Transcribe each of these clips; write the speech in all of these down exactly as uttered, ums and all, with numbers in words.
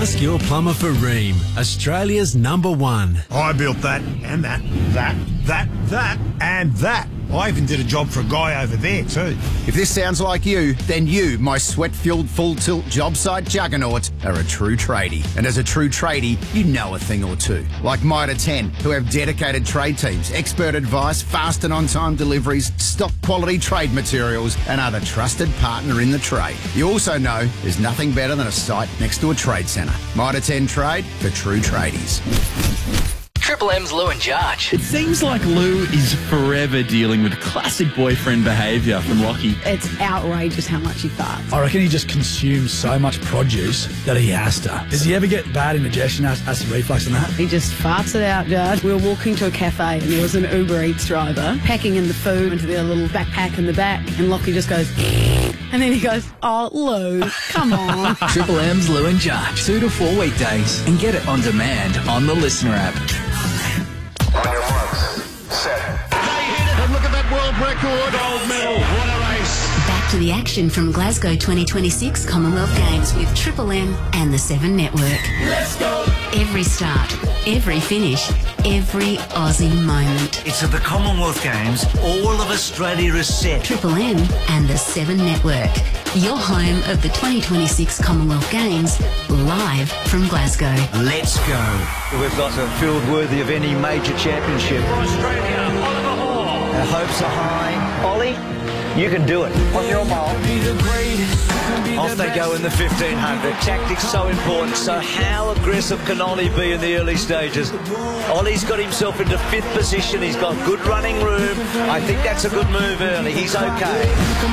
Ask your plumber for Rheem, Australia's number one. I built that, and that, that, that, that, and that. I even did a job for a guy over there too. If this sounds like you, then you, my sweat-filled full-tilt job site juggernaut, are a true tradie. And as a true tradie, you know a thing or two. Like Mitre ten, who have dedicated trade teams, expert advice, fast and on-time deliveries, stock quality trade materials, and are the trusted partner in the trade. You also know there's nothing better than a site next to a trade centre. Mitre ten Trade for true tradies. Triple M's Lou and Jarch. It seems like Lou is forever dealing with classic boyfriend behaviour from Lockie. It's outrageous how much he farts. I reckon he just consumes so much produce that he has to. Does he ever get bad indigestion, acid reflux and that? He just farts it out, Jarch. We were walking to a cafe and there was an Uber Eats driver packing in the food into their little backpack in the back, and Lockie just goes, and then he goes, oh, Lou, come on. Triple M's Lou and Jarch. Two to four weekdays and get it on demand on the Listener app. On your marks, set. They hit it, and look at that world record. Gold medal, what a race. Back to the action from Glasgow twenty twenty-six Commonwealth Games with Triple M and the Seven Network. Let's go. Every start, every finish, every Aussie moment. It's at the Commonwealth Games. All of Australia is set. Triple M and the Seven Network. Your home of the twenty twenty-six Commonwealth Games, live from Glasgow. Let's go. We've got a field worthy of any major championship. For Australia, Oliver Hall. Our hopes are high. Ollie, you can do it. On your mark. Off they go in the fifteen hundred. Tactics so important. So how aggressive can Ollie be in the early stages? Ollie's got himself into fifth position. He's got good running room. I think that's a good move early. He's okay.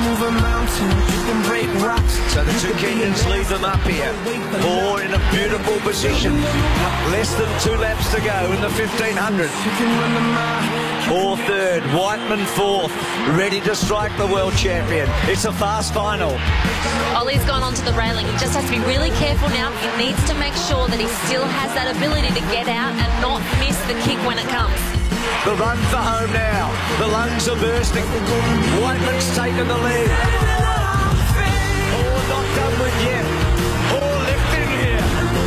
So the two Kenyans leave them up here. Four in a beautiful position. Less than two laps to go in the fifteen hundred. Four third. Whiteman fourth. Ready to strike the world champion. It's a fast final. Ollie's gone onto the railing. He just has to be really careful now. He needs to make sure that he still has that ability to get out and not miss the kick when it comes. The run for home now. The lungs are bursting. Whiteman's taken the lead. Oh, not done with yet. Oh, left in here.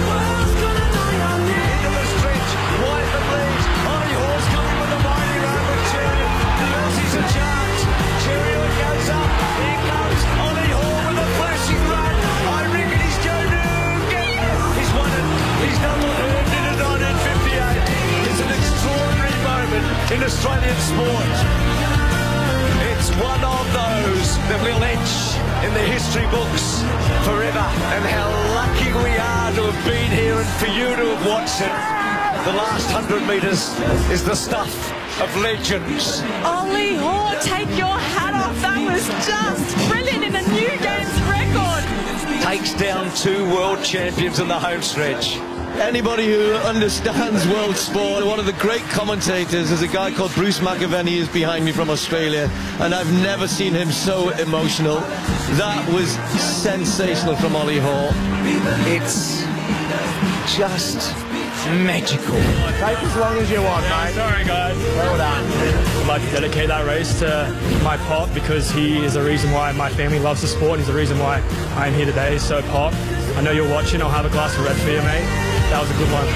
Into the stretch. Whiteman leads. Ollie Hall's coming with a mighty run with Chariot. The Aussies a chance. Chariot goes up. Here comes Ollie Hall with a flashing run. I reckon he's going to get it. He's won it. He's doubled it. Did it on in fifty-eight. It's an extraordinary moment in Australian sport. It's one of those that will etch in the history books forever. And how lucky we are to have been here and for you to have watched it. The last hundred metres is the stuff of legends. Ollie Hall, take your hat off. That was just brilliant in a new games record. Takes down two world champions in the home stretch. Anybody who understands world sport, one of the great commentators is a guy called Bruce McAvenny, who's behind me from Australia, and I've never seen him so emotional. That was sensational from Ollie Hall. It's just magical. Take as long as you want, yeah, mate. Sorry, guys. Well done. I'd like to dedicate that race to my Pop, because he is the reason why my family loves the sport. He's the reason why I'm here today. So, Pop, I know you're watching. I'll have a glass of red for you, mate. That was a good one.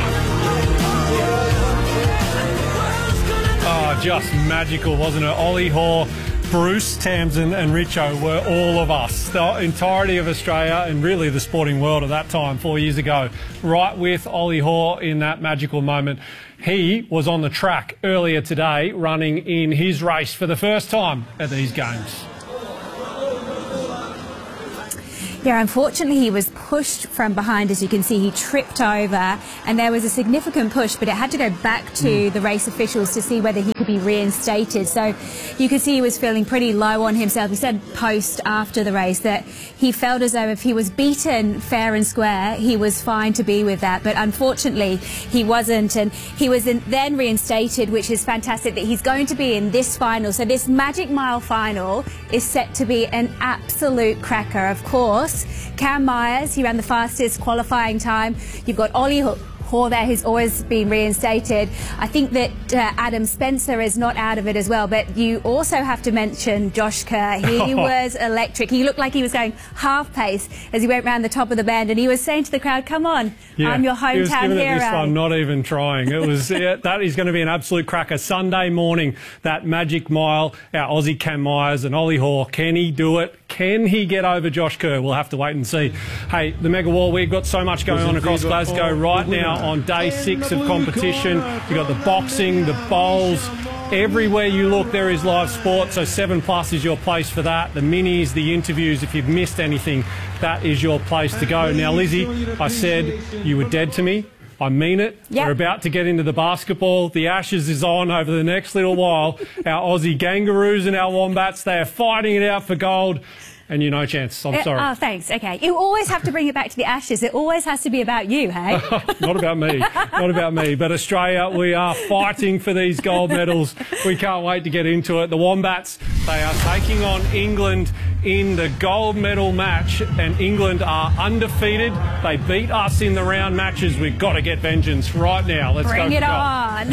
Oh, just magical, wasn't it? Ollie Hall, Bruce, Tamsin and Richo were all of us, the entirety of Australia and really the sporting world at that time, four years ago, right with Ollie Hall in that magical moment. He was on the track earlier today running in his race for the first time at these games. Yeah, unfortunately he was pushed from behind. As you can see, he tripped over and there was a significant push, but it had to go back to mm. the race officials to see whether he could be reinstated. So you could see he was feeling pretty low on himself. He said post after the race that he felt as though if he was beaten fair and square, he was fine to be with that. But unfortunately he wasn't, and he was in, then reinstated, which is fantastic that he's going to be in this final. So this Magic Mile final is set to be an absolute cracker. Of course, Cam Myers, he ran the fastest qualifying time. You've got Ollie Hore there, who's always been reinstated. I think that uh, Adam Spencer is not out of it as well, but you also have to mention Josh Kerr. He was electric. He looked like he was going half pace as he went round the top of the band, and he was saying to the crowd, come on, yeah, I'm your hometown he was giving hero. It this one, not even trying. It was yeah, that is going to be an absolute cracker. Sunday morning, that magic mile, our Aussie Cam Myers and Ollie Hore. Can he do it? Can he get over Josh Kerr? We'll have to wait and see. Hey, the Mega War, we've got so much going on across Glasgow right now on day six of competition. You've got the boxing, the bowls. Everywhere you look, there is live sport, so seven plus is your place for that. The minis, the interviews, if you've missed anything, that is your place to go. Now, Lizzie, I said you were dead to me. I mean it. Yep. We're about to get into the basketball. The Ashes is on over the next little while. Our Aussie Kangaroos and our Wombats, they are fighting it out for gold. And you no chance. I'm Uh, sorry. Oh, thanks. Okay. You always have to bring it back to the Ashes. It always has to be about you, hey? Not about me. Not about me. But Australia, we are fighting for these gold medals. We can't wait to get into it. The Wombats, they are taking on England in the gold medal match, and England are undefeated. They beat us in the round matches. We've got to get vengeance right now. Let's bring go. Bring it on.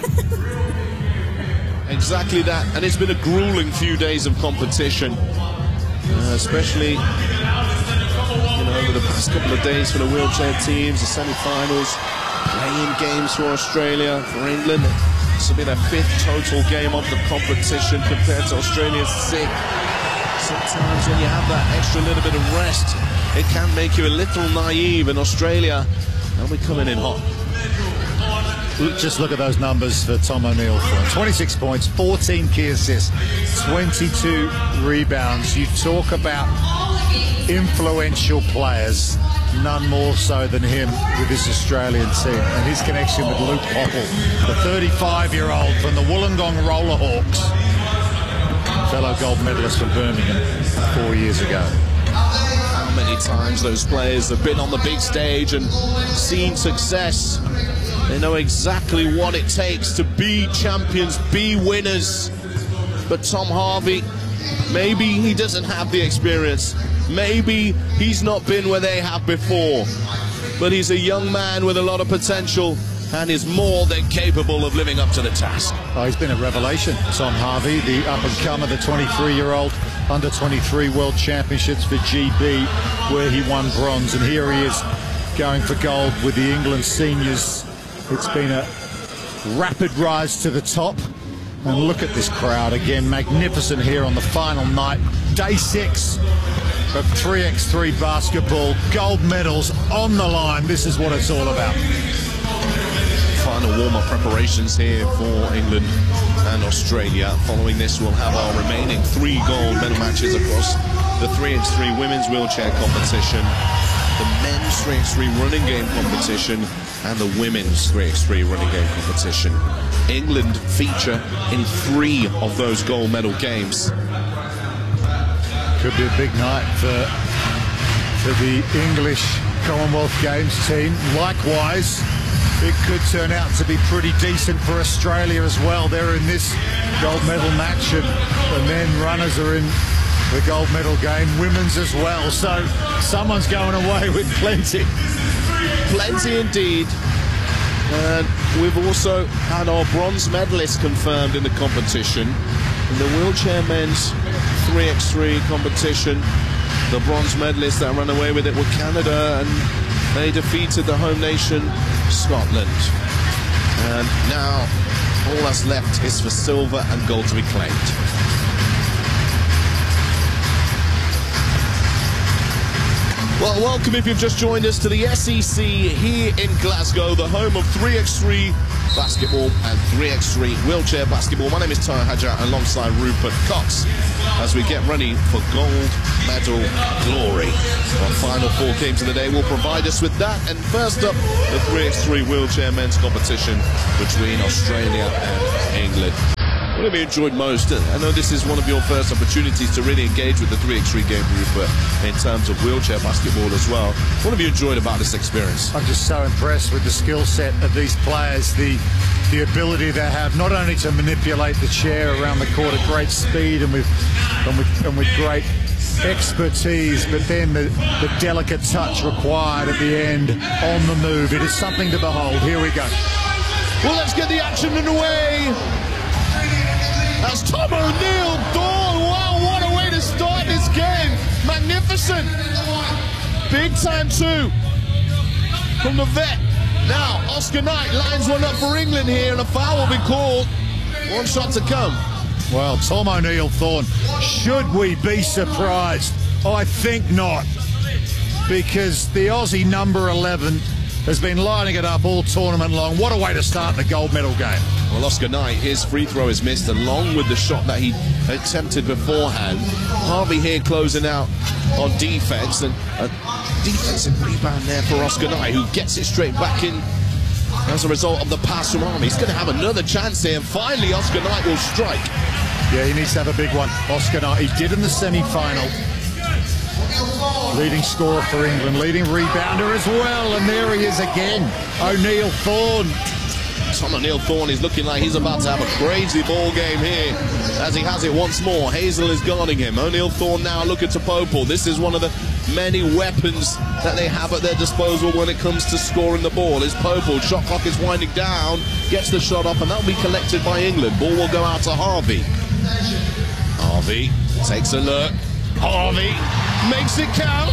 Exactly that. And it's been a grueling few days of competition. Uh, especially, you know, over the past couple of days for the wheelchair teams, the semi-finals, playing games for Australia, for England. This will be their fifth total game of the competition compared to Australia's sixth. Sometimes when you have that extra little bit of rest, it can make you a little naive, and Australia, they'll be coming in hot. Just look at those numbers for Tom O'Neill. twenty-six points, fourteen key assists, twenty-two rebounds. You talk about influential players, none more so than him with this Australian team, and his connection with Luke Popple, the thirty-five-year-old from the Wollongong Roller Hawks, fellow gold medalist from Birmingham four years ago. How many times those players have been on the big stage and seen success. They know exactly what it takes to be champions, be winners. But Tom Harvey, maybe he doesn't have the experience. Maybe he's not been where they have before. But he's a young man with a lot of potential and is more than capable of living up to the task. Oh, he's been a revelation, Tom Harvey, the up-and-comer, the twenty-three-year-old under twenty-three World Championships for G B, where he won bronze. And here he is going for gold with the England seniors. It's been a rapid rise to the top. And look at this crowd again, magnificent here on the final night. Day six of three by three basketball, gold medals on the line. This is what it's all about. Final warm-up preparations here for England and Australia. Following this, we'll have our remaining three gold medal matches across the three by three women's wheelchair competition, the men's three by three running game competition, and the women's three by three running game competition. England feature in three of those gold medal games. Could be a big night for, for the English Commonwealth Games team. Likewise, it could turn out to be pretty decent for Australia as well. They're in this gold medal match, and the men runners are in the gold medal game, women's as well. So someone's going away with plenty. Plenty indeed. And we've also had our bronze medalists confirmed in the competition. In the wheelchair men's three by three competition, the bronze medalists that ran away with it were Canada, and they defeated the home nation, Scotland. And now all that's left is for silver and gold to be claimed. Well, welcome if you've just joined us to the S E C here in Glasgow, the home of three by three basketball and three by three wheelchair basketball. My name is Ty Hadjar alongside Rupert Cox as we get ready for gold medal glory. Our final four games of the day will provide us with that. And first up, the three by three wheelchair men's competition between Australia and England. What have you enjoyed most? I know this is one of your first opportunities to really engage with the three by three game group in terms of wheelchair basketball as well. What have you enjoyed about this experience? I'm just so impressed with the skill set of these players, the the ability they have not only to manipulate the chair around the court at great speed and with and with, and with great expertise, but then the, the delicate touch required at the end on the move. It is something to behold. Here we go. Well, let's get the action underway. As Tom O'Neill, Thorne, wow, what a way to start this game. Magnificent. Big time too from the vet. Now, Oscar Knight lines one up for England here, and a foul will be called. One shot to come. Well, Tom O'Neill, Thorne, should we be surprised? I think not, because the Aussie number eleven has been lining it up all tournament long. What a way to start the gold medal game. Well, Oscar Knight, his free throw is missed, along with the shot that he attempted beforehand. Harvey here closing out on defense, and a defensive rebound there for Oscar Knight, who gets it straight back in as a result of the pass from Army. He's going to have another chance here, and finally Oscar Knight will strike. Yeah, he needs to have a big one. Oscar Knight, he did in the semi-final. Leading scorer for England, leading rebounder as well, and there he is again. O'Neill Thorne. Tom O'Neill Thorne is looking like he's about to have a crazy ball game here, as he has it once more. Hazel is guarding him. O'Neill Thorne now looking to Popel. This is one of the many weapons that they have at their disposal when it comes to scoring the ball. Is Popel. Shot clock is winding down. Gets the shot up, and that'll be collected by England. Ball will go out to Harvey. Harvey takes a look. Harvey makes it count.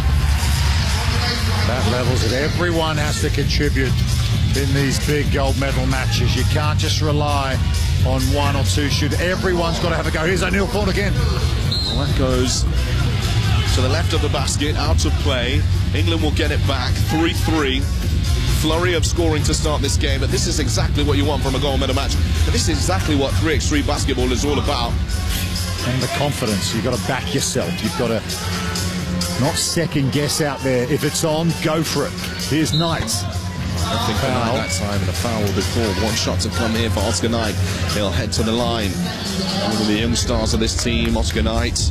That levels it. Everyone has to contribute in these big gold medal matches. You can't just rely on one or two shooters. Everyone's got to have a go. Here's O'Neill Thorne again. Well, that goes to the left of the basket, out of play. England will get it back, three three. Flurry of scoring to start this game, but this is exactly what you want from a gold medal match. And this is exactly what three by three basketball is all about. And the confidence. You've got to back yourself. You've got to not second guess out there. If it's on, go for it. Here's Knight. I think for Knight that time, and a foul will be called. One shot to come here for Oscar Knight. He'll head to the line. One of the young stars of this team, Oscar Knight.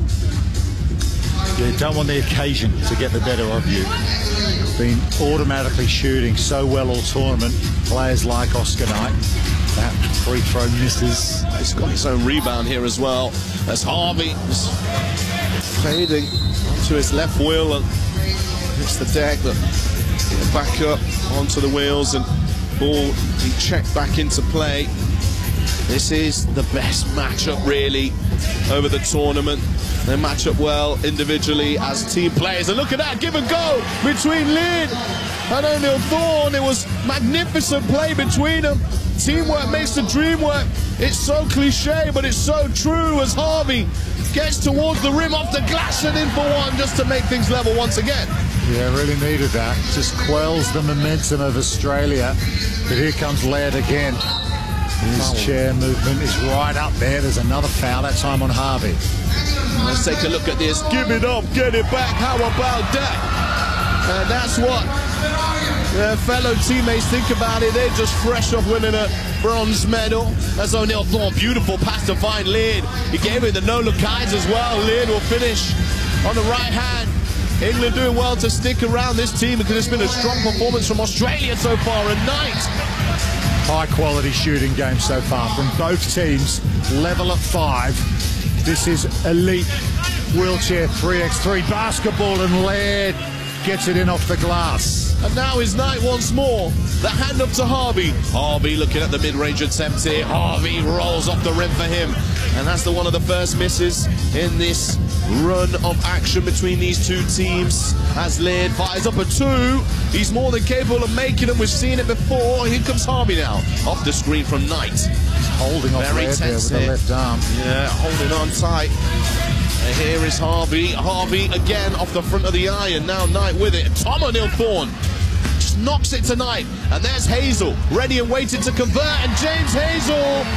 You don't want the occasion to get the better of you. Been automatically shooting so well all tournament. Players like Oscar Knight. That free throw misses. He's got his own rebound here as well. As Harvey is fading onto his left wheel and hits the deck. But back up onto the wheels, and ball be checked back into play. This is the best matchup really over the tournament. They match up well individually as team players. And look at that give and go between Lynn and O'Neill Thorne. It was magnificent play between them. Teamwork makes the dream work. It's so cliche, but it's so true, as Harvey gets towards the rim off the glass and in for one, just to make things level once again. Yeah, really needed that. Just quells the momentum of Australia. But here comes Laird again. His chair movement is right up there. There's another foul, that time on Harvey. Let's take a look at this. Give it up, get it back. How about that? And that's what their fellow teammates think about it. They're just fresh off winning a bronze medal. That's O'Neill Thorne. Beautiful pass to find Laird. He gave it the no-look eyes as well. Laird will finish on the right hand. England doing well to stick around this team because it's been a strong performance from Australia so far. And Knight. High quality shooting game so far from both teams. Level at five. This is elite wheelchair three by three basketball, and Laird gets it in off the glass. And now is Knight once more. The hand up to Harvey. Harvey looking at the mid-range attempt here. Harvey rolls off the rim for him. And that's the one of the first misses in this run of action between these two teams. As Laird fires up a two. He's more than capable of making them. We've seen it before. Here comes Harvey now. Off the screen from Knight. He's holding off Very Laird there with here. the left arm. Yeah, holding on tight. And here is Harvey. Harvey again off the front of the iron. Now Knight with it. Tom O'Neill Thorne just knocks it to Knight. And there's Hazel, ready and waiting to convert. And James Hazel.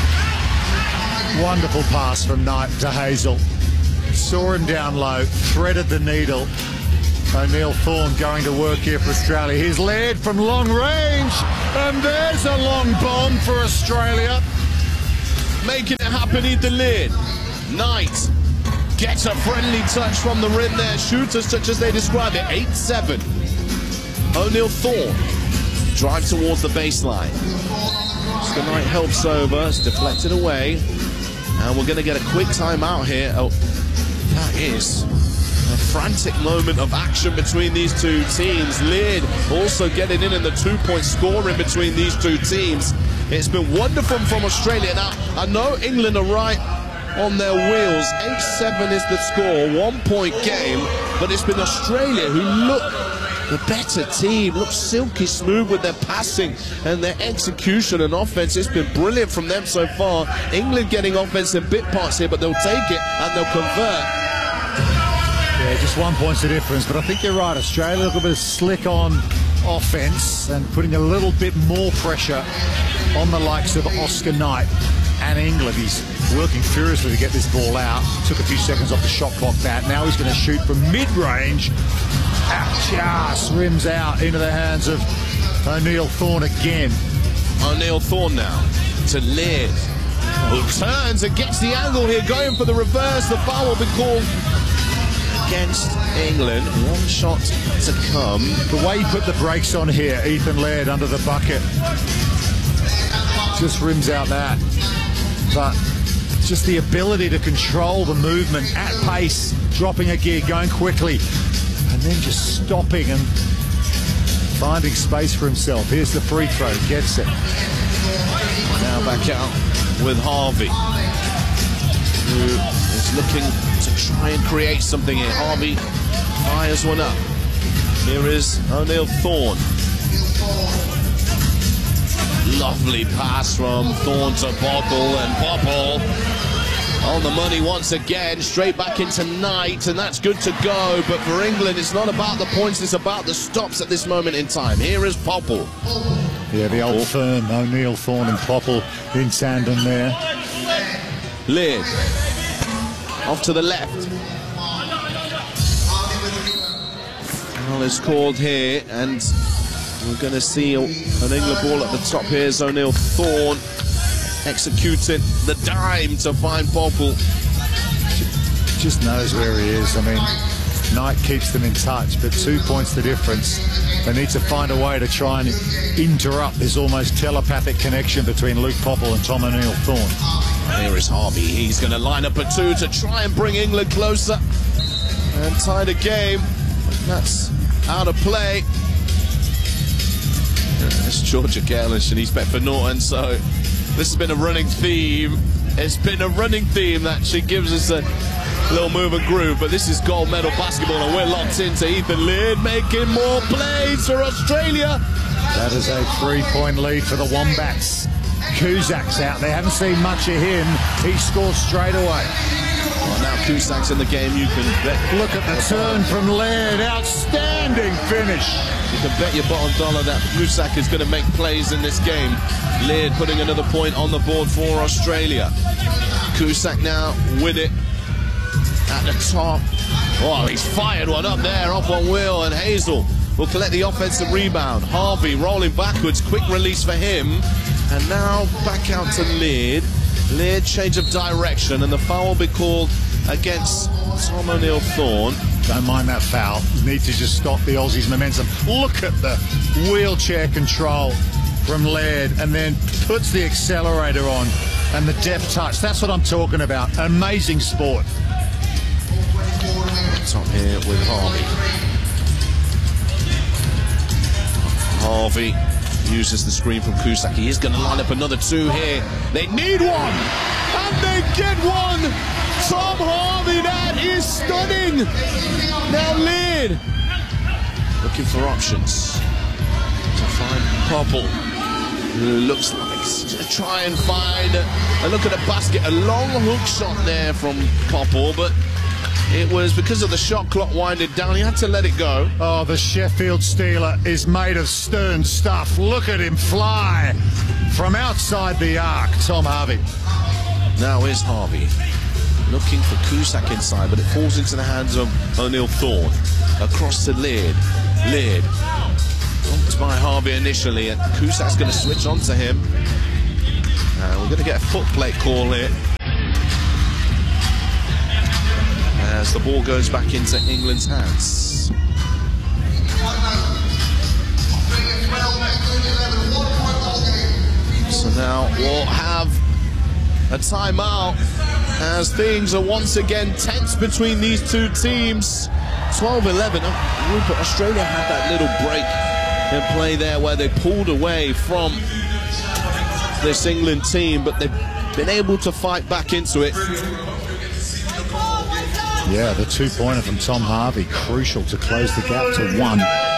Wonderful pass from Knight to Hazel. Saw him down low, threaded the needle. O'Neill Thorne going to work here for Australia. Here's Laird from long range. And there's a long bomb for Australia. Making it happen, Ethan Laird. Knight gets a friendly touch from the rim there. Shooters such as they describe it. eight seven. O'Neill Thorne drive towards the baseline. Oscar Knight helps over. It's deflected away. And we're going to get a quick timeout here. Oh, that is frantic moment of action between these two teams. Laird also getting in in the two-point scoring between these two teams. It's been wonderful from Australia. Now, I know England are right on their wheels. eight seven is the score, one-point game, but it's been Australia who look the better team, look silky smooth with their passing and their execution and offense. It's been brilliant from them so far. England getting offense in bit parts here, but they'll take it and they'll convert. Yeah, just one point's the difference, but I think you're right. Australia a little bit of slick on offense and putting a little bit more pressure on the likes of Oscar Knight and England. He's working furiously to get this ball out. Took a few seconds off the shot clock bat. Now he's going to shoot from mid-range. Just rims out into the hands of O'Neill Thorne again. O'Neill Thorne now to Laird, who turns and gets the angle here, going for the reverse. The foul will be called against England. One shot to come. The way he put the brakes on here, Ethan Laird under the bucket, just rims out that. But just the ability to control the movement at pace, dropping a gear, going quickly, and then just stopping and finding space for himself. Here's the free throw, gets it. Now back out with Harvey, who is looking to try and create something here. Harvey fires one up. Here is O'Neill Thorne. Lovely pass from Thorne to Popple, and Popple on the money once again, straight back into Knight, and that's good to go. But for England, it's not about the points, it's about the stops at this moment in time. Here is Popple. Yeah, the old firm, O'Neill, Thorne and Popple in tandem there. Laird off to the left. Foul is called here, and we're going to see an England ball at the top. Here's O'Neill Thorne executing the dime to find Popple. Just knows where he is. I mean, Knight keeps them in touch, but two points the difference. They need to find a way to try and interrupt this almost telepathic connection between Luke Popple and Tom O'Neill Thorne. Here is Harvey. He's going to line up a two to try and bring England closer and tie the game. That's out of play. It's Georgia Gaelish and East Bedford Norton, so this has been a running theme. It's been a running theme that she gives us a little move and groove, but this is gold medal basketball and we're locked into Ethan Laird making more plays for Australia. That is a three-point lead for the Wombats. Cusac's out there, haven't seen much of him. He scores straight away. Well, now Cusac's in the game, you can bet. Look at the turn from Laird, outstanding finish. You can bet your bottom dollar that Cusack is going to make plays in this game. Laird putting another point on the board for Australia. Cusack now with it at the top. Oh, he's fired one up there off on Will, and Hazel will collect the offensive rebound. Harvey rolling backwards, quick release for him. And now back out to Laird. Laird change of direction, and the foul will be called against Tom O'Neill Thorne. Don't mind that foul. You need to just stop the Aussies' momentum. Look at the wheelchair control from Laird, and then puts the accelerator on and the deft touch. That's what I'm talking about. Amazing sport. Top here with Harvey. Harvey uses the screen from Cusack. He is going to line up another two here. They need one, and they get one. Tom Harvey, that is stunning. Now Laird looking for options to find Popple, who looks like to try and find a, a look at the basket. A long hook shot there from Popple, but it was because of the shot clock winding down. He had to let it go. Oh, the Sheffield Steeler is made of stern stuff. Look at him fly from outside the arc. Tom Harvey. Now is Harvey looking for Cusack inside, but it falls into the hands of O'Neill Thorne. Across to Laird. Laird bumped by Harvey initially, and Cusack's going to switch on to him. Uh, we're going to get a foot plate call here as the ball goes back into England's hands. So now we'll have a timeout as things are once again tense between these two teams. twelve eleven. Oh, Rupert, Australia had that little break in play there where they pulled away from this England team, but they've been able to fight back into it. Yeah, the two-pointer from Tom Harvey, crucial to close the gap to one.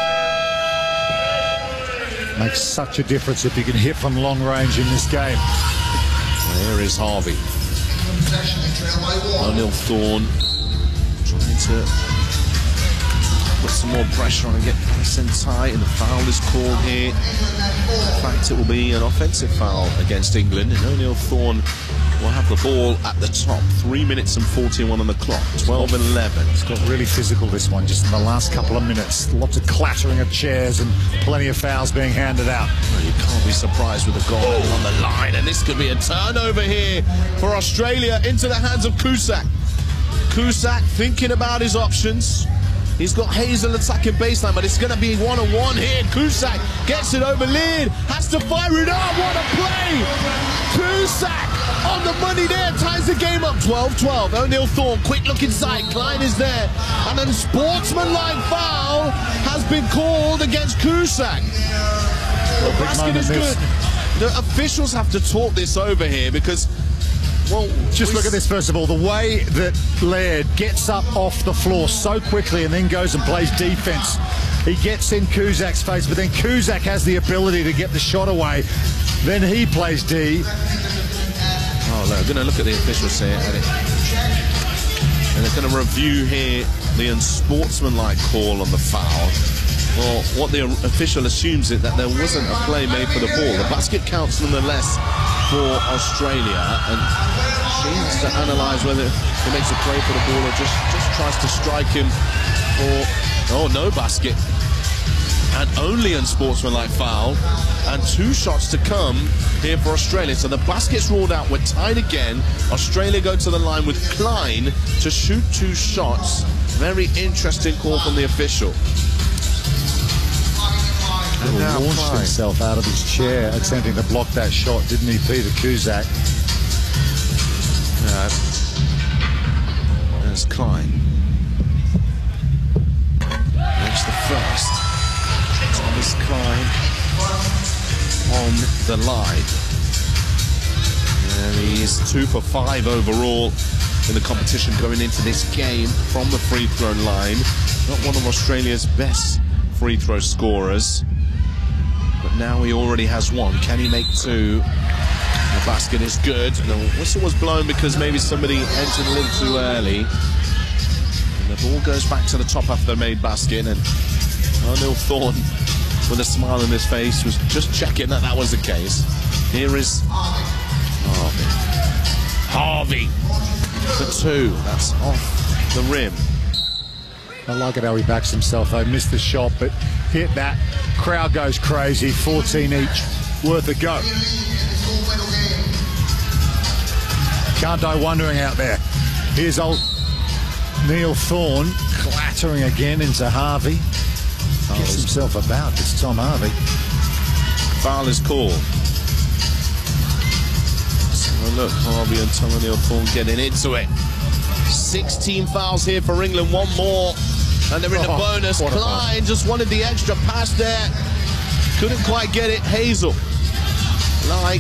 Makes such a difference if you can hit from long range in this game. There is Harvey. O'Neill Thorne trying to put some more pressure on and get nice and tight, and the foul is called here. In fact, it will be an offensive foul against England, and O'Neill Thorne will have the ball at the top. Three minutes and forty-one on the clock. twelve and eleven. It's got really physical, this one, just in the last couple of minutes. Lots of clattering of chairs and plenty of fouls being handed out. Well, you can't be surprised with a goal on the line, and this could be a turnover here for Australia into the hands of Cusack. Cusack thinking about his options. He's got Hazel attacking baseline, but it's going to be one-on-one here. Cusack gets it over Lead, has to fire it up. What a play! Cusack on the money there, ties the game up. twelve twelve. O'Neill Thorne, quick look inside. Klein is there, and a sportsmanlike foul has been called against Cusack. The basket is good. The officials have to talk this over here because, well, just look at this first of all. The way that Laird gets up off the floor so quickly and then goes and plays defense. He gets in Cusack's face, but then Cusack has the ability to get the shot away. Then he plays D. Oh, they're going to look at the officials here, and, it, and they're going to review here the unsportsmanlike call on the foul. Well, what the official assumes is that there wasn't a play made for the ball. The basket counts nonetheless for Australia, and she has to analyse whether he makes a play for the ball or just, just tries to strike him for, oh, no basket. And only unsportsmanlike foul, and two shots to come here for Australia. So the basket's ruled out, we're tied again. Australia go to the line with Klein to shoot two shots. Very interesting call from the official. He launched Klein. himself out of his chair attempting to block that shot, didn't he, Peter Cusack? Yeah. There's Klein. There's the first. Thomas Klein on the line. And he's two for five overall in the competition going into this game from the free throw line. Not one of Australia's best free throw scorers, but now he already has one. Can he make two? The basket is good. The whistle was blown because maybe somebody entered a little too early. And the ball goes back to the top after the made basket, and O'Neill Thorne, with a smile on his face, was just checking that that was the case. Here is Harvey. Harvey for two. That's off the rim. I like it how he backs himself though. Missed the shot, but hit that. Crowd goes crazy. fourteen each. Worth a go. Can't die wondering out there. Here's old Neil Thorne clattering again into Harvey. Gets himself about. It's Tom Harvey. Foul is called. So look, Harvey and Tom O'Neill Thorne getting into it. sixteen fouls here for England. One more, and they're in the oh, bonus. Klein just wanted the extra pass there. Couldn't quite get it. Hazel, like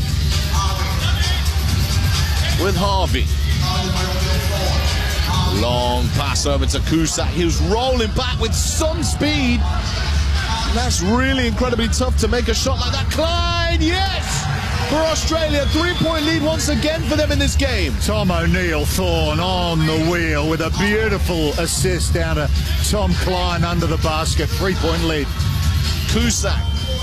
with Harvey. Long pass over to Cusack. He was rolling back with some speed. That's really incredibly tough to make a shot like that. Klein, yes! For Australia, three-point lead once again for them in this game. Tom O'Neill Thorne on the wheel with a beautiful assist down to Tom Klein under the basket. Three-point lead. Cusack.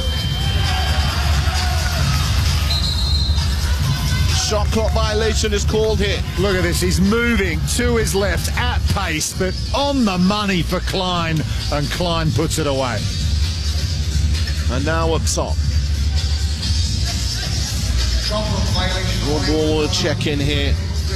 Shot clock violation is called here. Look at this, he's moving to his left at pace, but on the money for Klein, and Klein puts it away. And now up top. One ball check in here